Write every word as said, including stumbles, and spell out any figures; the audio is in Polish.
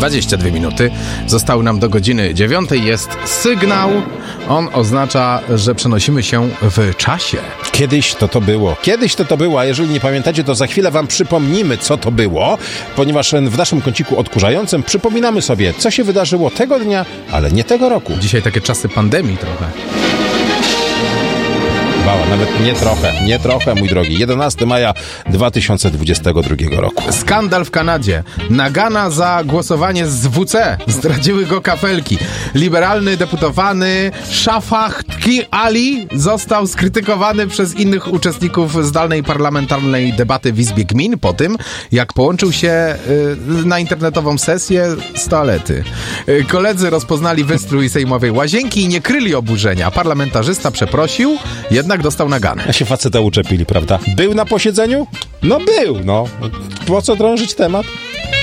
dwadzieścia dwie minuty. Zostały nam do godziny dziewiątej. Jest sygnał. On oznacza, że przenosimy się w czasie. Kiedyś to to było. Kiedyś to to było, a jeżeli nie pamiętacie, to za chwilę wam przypomnimy, co to było, ponieważ w naszym kąciku odkurzającym przypominamy sobie, co się wydarzyło tego dnia, ale nie tego roku. Dzisiaj takie czasy pandemii trochę. Bała, nawet nie trochę, nie trochę, mój drogi. jedenastego maja dwa tysiące dwudziestego drugiego roku. Skandal w Kanadzie. Nagana za głosowanie z W C. Zdradziły go kafelki. Liberalny deputowany Shafaqat Ali został skrytykowany przez innych uczestników zdalnej parlamentarnej debaty w Izbie Gmin po tym, jak połączył się y, na internetową sesję z toalety. Y, koledzy rozpoznali wystrój sejmowej łazienki i nie kryli oburzenia. Parlamentarzysta przeprosił, jednak dostał naganę. A się faceta uczepili, prawda? Był na posiedzeniu? No był, no. Po co drążyć temat?